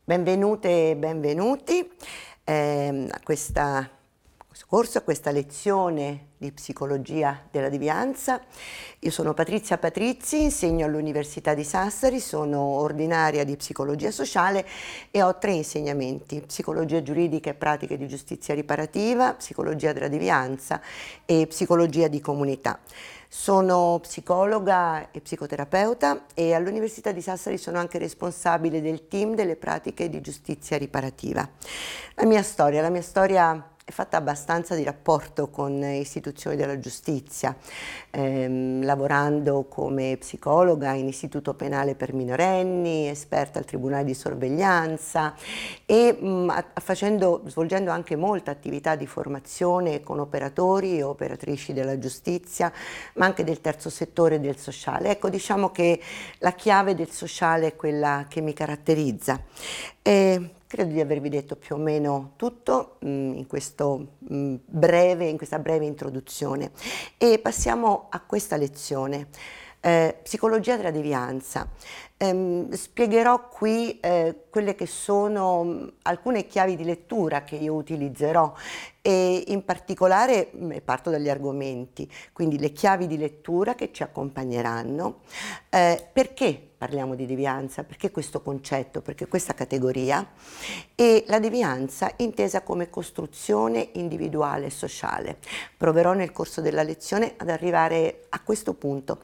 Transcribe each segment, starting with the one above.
Benvenute e benvenuti a questo corso, a questa lezione di psicologia della devianza. Io sono Patrizia Patrizzi, insegno all'Università di Sassari, sono ordinaria di psicologia sociale e ho 3 insegnamenti: psicologia giuridica e pratiche di giustizia riparativa, psicologia della devianza e psicologia di comunità. Sono psicologa e psicoterapeuta e all'Università di Sassari sono anche responsabile del team delle pratiche di giustizia riparativa. La mia storia è fatta abbastanza di rapporto con istituzioni della giustizia, lavorando come psicologa in istituto penale per minorenni, esperta al tribunale di sorveglianza e svolgendo anche molta attività di formazione con operatori e operatrici della giustizia, ma anche del terzo settore e del sociale. Ecco, diciamo che la chiave del sociale è quella che mi caratterizza. Credo di avervi detto più o meno tutto in questa breve introduzione e passiamo a questa lezione. Psicologia della devianza. Spiegherò qui quelle che sono alcune chiavi di lettura che io utilizzerò e in particolare parto dagli argomenti, quindi le chiavi di lettura che ci accompagneranno. Perché parliamo di devianza? Perché questo concetto? Perché questa categoria? E la devianza intesa come costruzione individuale e sociale. Proverò nel corso della lezione ad arrivare a questo punto.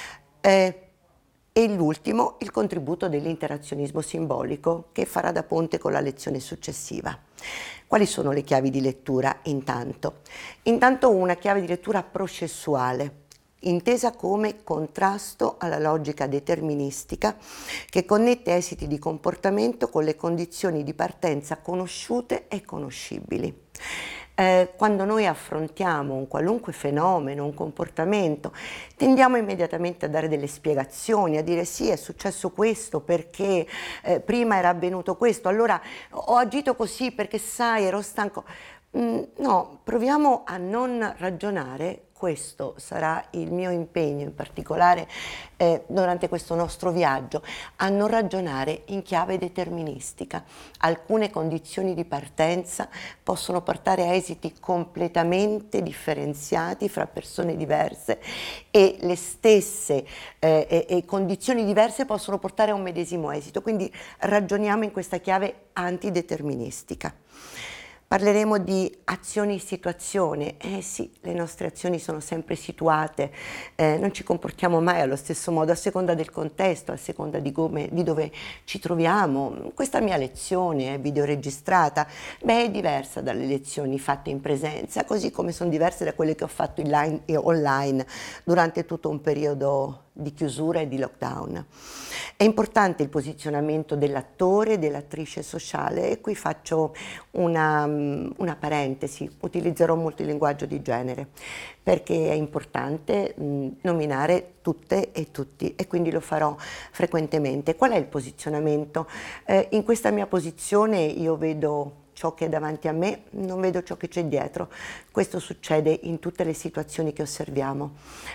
E l'ultimo, il contributo dell'interazionismo simbolico, che farà da ponte con la lezione successiva. Quali sono le chiavi di lettura intanto? Intanto una chiave di lettura processuale, intesa come contrasto alla logica deterministica che connette esiti di comportamento con le condizioni di partenza conosciute e conoscibili. Quando noi affrontiamo un qualunque fenomeno, un comportamento, tendiamo immediatamente a dare delle spiegazioni, a dire sì, è successo questo perché prima era avvenuto questo, allora ho agito così perché sai, ero stanco. No, proviamo a non ragionare. Questo sarà il mio impegno in particolare durante questo nostro viaggio, a non ragionare in chiave deterministica. Alcune condizioni di partenza possono portare a esiti completamente differenziati fra persone diverse e le stesse condizioni diverse possono portare a un medesimo esito. Quindi ragioniamo in questa chiave antideterministica. Parleremo di azioni-situazione. Sì, le nostre azioni sono sempre situate, non ci comportiamo mai allo stesso modo, a seconda del contesto, a seconda di dove ci troviamo. Questa mia lezione è videoregistrata, è diversa dalle lezioni fatte in presenza, così come sono diverse da quelle che ho fatto online durante tutto un periodo di chiusura e di lockdown. È importante il posizionamento dell'attore e dell'attrice sociale e qui faccio una parentesi, utilizzerò molto il linguaggio di genere perché è importante nominare tutte e tutti e quindi lo farò frequentemente. Qual è il posizionamento? In questa mia posizione io vedo ciò che è davanti a me, non vedo ciò che c'è dietro. Questo succede in tutte le situazioni che osserviamo.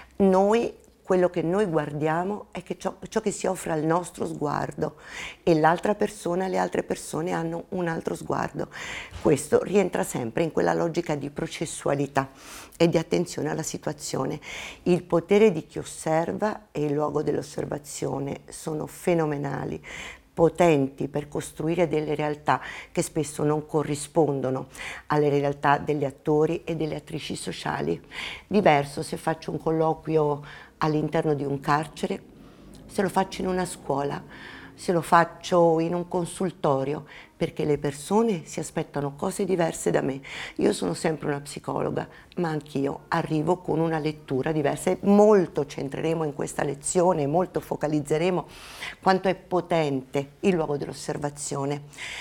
Quello che noi guardiamo è che ciò che si offre al nostro sguardo e le altre persone hanno un altro sguardo. Questo rientra sempre in quella logica di processualità e di attenzione alla situazione. Il potere di chi osserva e il luogo dell'osservazione sono fenomenali, potenti per costruire delle realtà che spesso non corrispondono alle realtà degli attori e delle attrici sociali. Diverso se faccio un colloquio all'interno di un carcere, se lo faccio in una scuola, se lo faccio in un consultorio, perché le persone si aspettano cose diverse da me. Io sono sempre una psicologa, ma anch'io arrivo con una lettura diversa e molto centreremo in questa lezione, molto focalizzeremo quanto è potente il luogo dell'osservazione.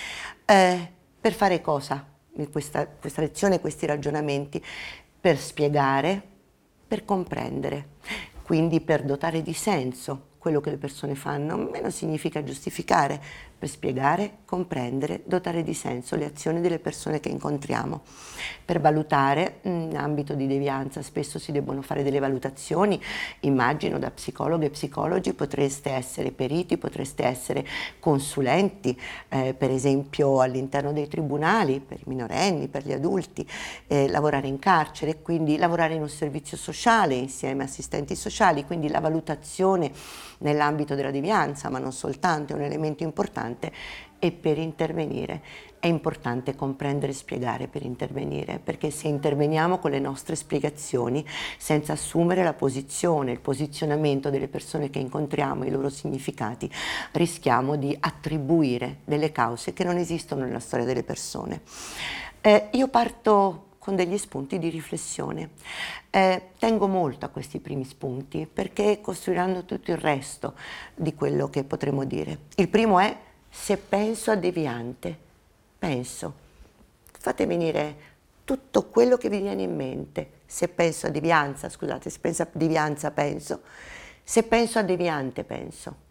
Per fare cosa? In questa lezione, questi ragionamenti, per spiegare, per comprendere, quindi per dotare di senso quello che le persone fanno, meno significa giustificare, per spiegare, comprendere, dotare di senso le azioni delle persone che incontriamo. Per valutare, in ambito di devianza spesso si debbono fare delle valutazioni, immagino da psicologhe e psicologi potreste essere periti, potreste essere consulenti, per esempio all'interno dei tribunali, per i minorenni, per gli adulti, lavorare in carcere, quindi lavorare in un servizio sociale insieme a assistenti sociali, quindi la valutazione nell'ambito della devianza, ma non soltanto, è un elemento importante. E per intervenire è importante comprendere e spiegare per intervenire, perché se interveniamo con le nostre spiegazioni senza assumere la posizione, il posizionamento delle persone che incontriamo, i loro significati, rischiamo di attribuire delle cause che non esistono nella storia delle persone. Io parto con degli spunti di riflessione. Tengo molto a questi primi spunti perché costruiranno tutto il resto di quello che potremo dire. Il primo è: se penso a deviante, penso. Fate venire tutto quello che vi viene in mente. Se penso a devianza, scusate, se penso a devianza penso. Se penso a deviante penso.